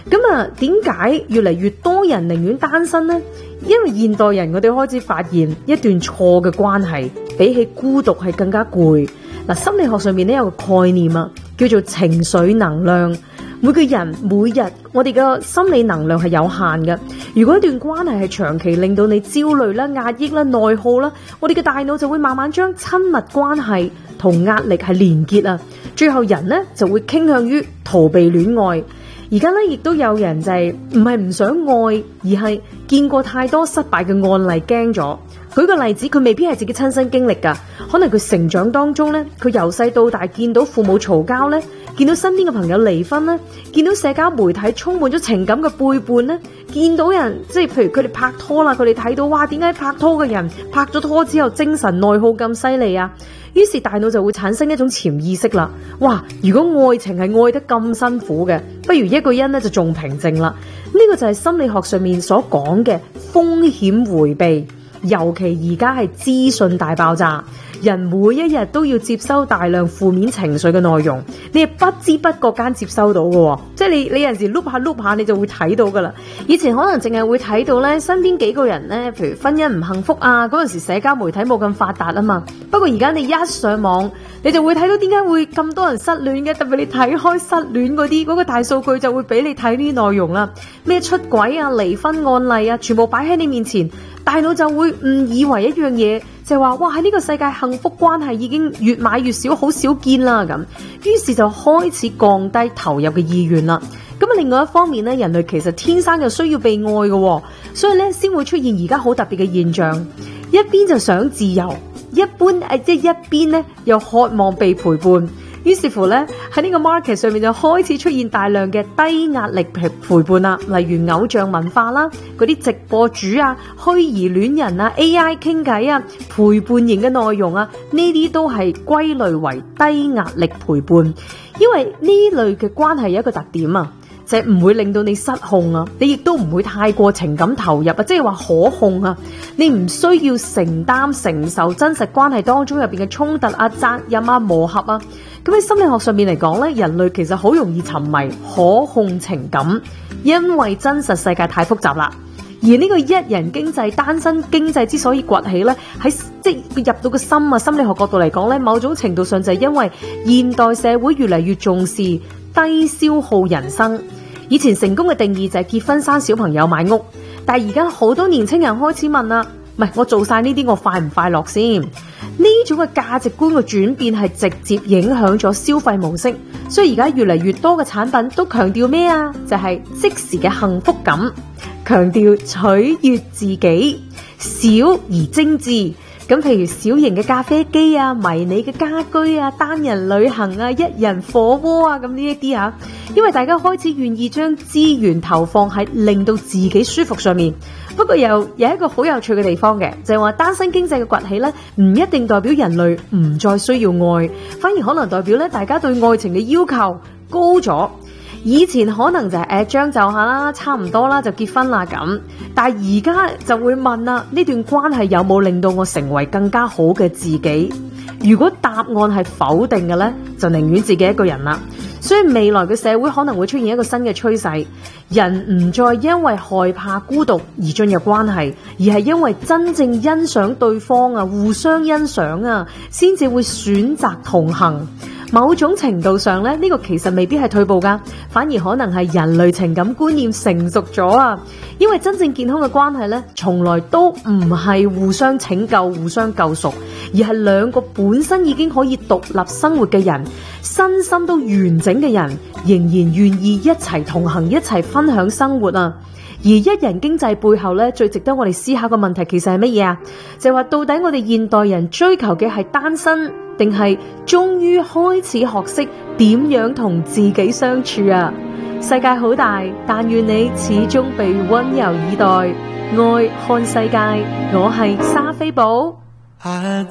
咁點解越嚟越多人寧願單身呢？因為現代人我哋開始發現一段錯嘅關係比起孤獨係更加攰。心理學上面咧有個概念啊，叫做情緒能量。每個人每日我哋嘅心理能量係有限嘅。如果一段關係係長期令到你焦慮啦、壓抑啦、內耗啦，我哋嘅大腦就會慢慢將親密關係同壓力係連結啊，最後人呢就會傾向於逃避戀愛。而家咧亦都有人就係唔想愛，而係見過太多失敗嘅案例驚咗。舉個例子，佢未必係自己親身經歷噶，可能佢成長當中咧，佢由細到大見到父母嘈交咧，見到身邊嘅朋友離婚咧，見到社交媒體充滿咗情感嘅背叛咧，見到人即係譬如佢哋拍拖啦，佢哋睇到哇，點解拍拖嘅人拍咗拖之後精神內耗咁犀利啊？於是大腦就會產生一種潛意識啦，哇！如果愛情係愛得咁辛苦嘅，不如一個人咧就仲平靜啦。呢個就係心理學上面所講嘅風險迴避。尤其而家係資訊大爆炸，人每一日都要接收大量負面情緒嘅內容，你係不知不覺間接收到嘅，即係你有陣時碌下你就會睇到噶啦。以前可能淨係會睇到咧身邊幾個人咧，譬如婚姻唔幸福啊，嗰陣時社交媒體冇咁發達啊嘛。不過而家你一上網，你就會睇到點解會咁多人失戀嘅，特別你睇開失戀嗰啲，嗰個大數據就會俾你睇呢啲內容啦，咩出軌啊、離婚案例啊，全部擺喺你面前。大腦就會誤以為一樣嘢，就係話哇，喺呢個世界幸福關係已經越買越少，好少見啦咁，於是就開始降低投入嘅意願啦。咁另外一方面咧，人類其實天生就需要被愛嘅，所以咧先會出現而家好特別嘅現象，一邊就想自由，一邊咧又渴望被陪伴。於是乎咧，喺呢個 market 上面就開始出現大量嘅低壓力陪伴啦，例如偶像文化啦，嗰啲直播主啊、虛擬戀人啊、AI 傾偈啊、陪伴型嘅內容啊，呢啲都係歸類為低壓力陪伴。因為呢類嘅關係有一個特點啊，就係唔會令到你失控啊，你亦都唔會太過情感投入啊，即係話可控啊，你唔需要承受真實關係當中入邊嘅衝突啊、責任啊、磨合啊。咁喺心理學上面嚟講咧，人類其實好容易沉迷可控情感，因為真實世界太複雜啦。而呢個一人經濟、單身經濟之所以崛起咧，喺即係入到個心啊，心理學角度嚟講咧，某種程度上就係因為現代社會越嚟越重視低消耗人生。以前成功嘅定義就係結婚、生小朋友、買屋，但係而家好多年青人開始問啦，唔係我做晒呢啲，我快唔快樂先？呢種嘅價值觀嘅轉變係直接影響咗消費模式，所以而家越嚟越多嘅產品都強調咩啊？就係即時嘅幸福感，強調取悅自己，小而精緻。咁譬如小型嘅咖啡機啊、迷你嘅家居啊、單人旅行啊、一人火鍋啊，咁呢一啲啊，因為大家開始願意將資源投放喺令到自己舒服上面。不過又有一個好有趣嘅地方嘅，就係話單身經濟嘅崛起咧，唔一定代表人類唔再需要愛，反而可能代表咧大家對愛情嘅要求高咗。以前可能就係將就下啦，差唔多啦就結婚啦咁，但係而家就會問啦，呢段關係有冇令到我成為更加好嘅自己？如果答案係否定嘅呢，就寧願自己一個人啦。所以未來嘅社會可能會出現一個新嘅趨勢，人唔再因為害怕孤獨而進入關係，而係因為真正欣賞對方啊，互相欣賞啊，先至會選擇同行。某種程度上咧，呢個其實未必係退步噶，反而可能係人類情感觀念成熟咗啊！因為真正健康嘅關係咧，從來都唔係互相拯救、互相救贖，而係兩個本身已經可以獨立生活嘅人，身心都完整嘅人，仍然願意一齊同行、一齊分享生活啊！而一人經濟背後咧，最值得我哋思考嘅問題其實係乜嘢啊？就係話到底我哋現代人追求嘅係單身，定係終於開始學識點樣同自己相處啊？世界好大，但願你始終被溫柔以待。愛看世界，我係莎菲寶。